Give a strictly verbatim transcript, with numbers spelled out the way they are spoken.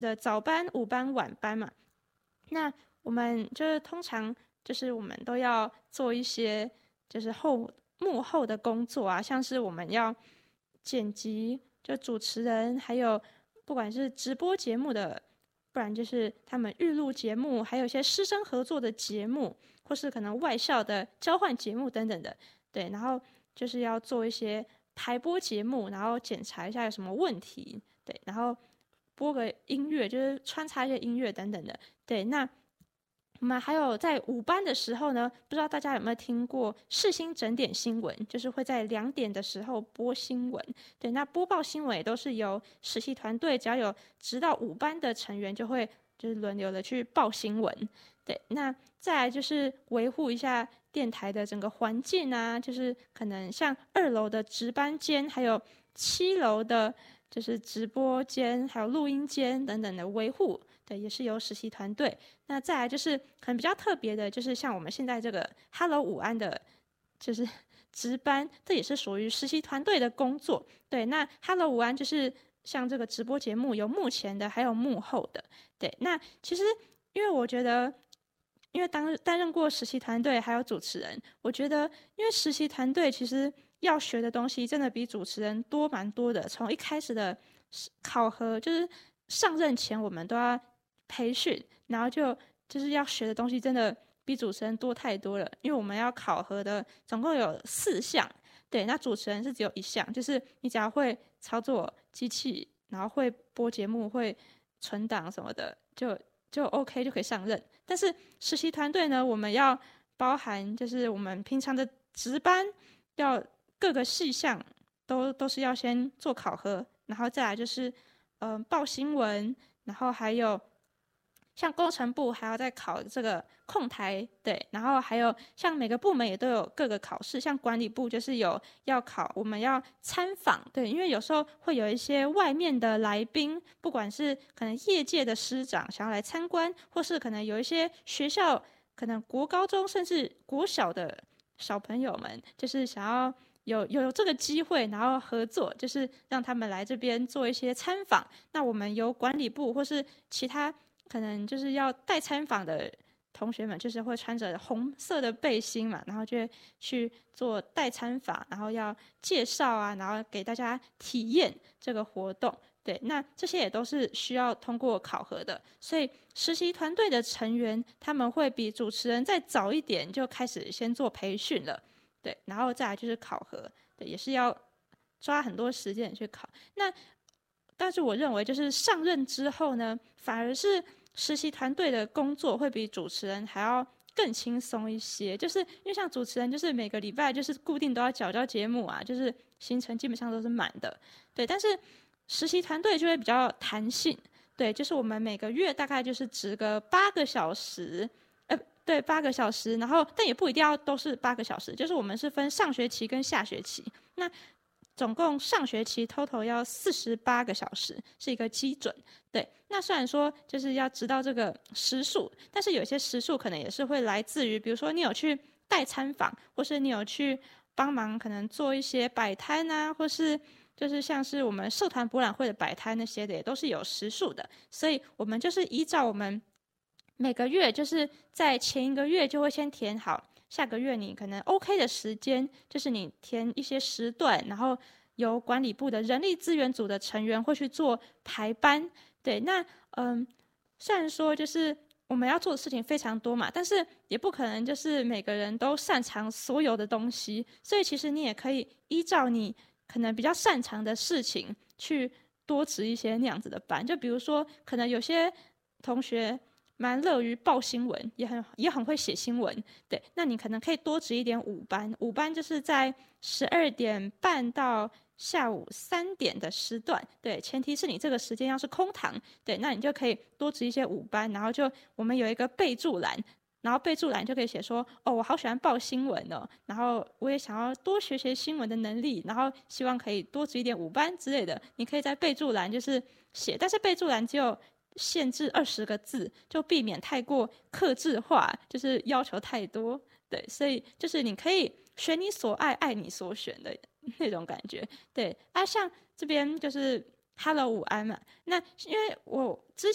的早班、午班、晚班嘛。那我们就是通常就是我们都要做一些就是后幕后的工作啊，像是我们要剪辑，就主持人，还有不管是直播节目的，不然就是他们预录节目，还有一些师生合作的节目，或是可能外校的交换节目等等的，对，然后就是要做一些排播节目，然后检查一下有什么问题，对，然后播个音乐，就是穿插一些音乐等等的，对，那。我们还有在午班的时候呢，不知道大家有没有听过世新整点新闻，就是会在两点的时候播新闻。对，那播报新闻也都是由实习团队，只要有直到午班的成员，就会就是轮流的去报新闻。对，那再来就是维护一下电台的整个环境啊，就是可能像二楼的值班间，还有七楼的，就是直播间，还有录音间等等的维护。对，也是由实习团队。那再来就是可能比较特别的，就是像我们现在这个 Hello 午安的，就是值班，这也是属于实习团队的工作。对，那 Hello 午安就是像这个直播节目有幕前的，还有幕后的。对，那其实因为我觉得，因为当担任过实习团队还有主持人，我觉得因为实习团队其实要学的东西真的比主持人多蛮多的。从一开始的考核，就是上任前我们都要培训，然后就就是要学的东西真的比主持人多太多了，因为我们要考核的总共有四项，对，那主持人是只有一项，就是你只要会操作机器，然后会播节目、会存档什么的，就就 OK 就可以上任。但是实习团队呢，我们要包含就是我们平常的值班，要各个细项都都是要先做考核，然后再来就是嗯、呃、报新闻，然后还有像工程部还要再考这个控台，对，然后还有像每个部门也都有各个考试，像管理部就是有要考，我们要参访，对，因为有时候会有一些外面的来宾，不管是可能业界的师长想要来参观，或是可能有一些学校，可能国高中甚至国小的小朋友们，就是想要有有这个机会，然后合作，就是让他们来这边做一些参访。那我们由管理部或是其他可能就是要带参访的同学们，就是会穿着红色的背心嘛，然后就会去做带参访，然后要介绍啊，然后给大家体验这个活动。对，那这些也都是需要通过考核的，所以实习团队的成员他们会比主持人再早一点就开始先做培训了，对，然后再来就是考核，对，也是要抓很多时间去考。那但是我认为，就是上任之后呢，反而是实习团队的工作会比主持人还要更轻松一些。就是因为像主持人，就是每个礼拜就是固定都要缴交节目啊，就是行程基本上都是满的，对。但是实习团队就会比较弹性，对，就是我们每个月大概就是值个八个小时，呃，对，八个小时，然后但也不一定要都是八个小时，就是我们是分上学期跟下学期，那。总共上学期 total 要四十八个小时，是一个基准。对，那虽然说就是要知道这个时数，但是有些时数可能也是会来自于，比如说你有去带参访，或是你有去帮忙，可能做一些摆摊啊，或是就是像是我们社团博览会的摆摊那些的，也都是有时数的。所以我们就是依照我们每个月，就是在前一个月就会先填好。下个月你可能 OK 的时间，就是你填一些时段，然后由管理部的人力资源组的成员会去做排班。对，那嗯，虽然说就是我们要做的事情非常多嘛，但是也不可能就是每个人都擅长所有的东西，所以其实你也可以依照你可能比较擅长的事情去多值一些那样子的班。就比如说，可能有些同学蛮乐于报新闻，也很也很会写新闻，对，那你可能可以多值一点午班，午班就是在十二点半到下午三点的时段，对，前提是你这个时间要是空堂，对，那你就可以多值一些午班，然后就我们有一个备注栏，然后备注栏就可以写说，哦，我好喜欢报新闻哦，然后我也想要多学学新闻的能力，然后希望可以多值一点午班之类的，你可以在备注栏就是写，但是备注栏只有限制二十个字，就避免太过客制化，就是要求太多。对，所以就是你可以选你所爱，爱你所选的那种感觉。对啊，像这边就是 Hello 午安嘛，那因为我之